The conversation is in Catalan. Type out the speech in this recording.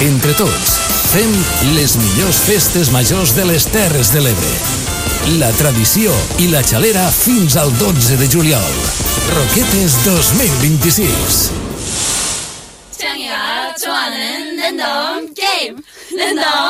Entre tots, fem les millors festes majors de les Terres de l'Ebre. La tradició i la xalera fins al 12 de juliol. Roquetes 2026. 姜芽转人人懂 game 人懂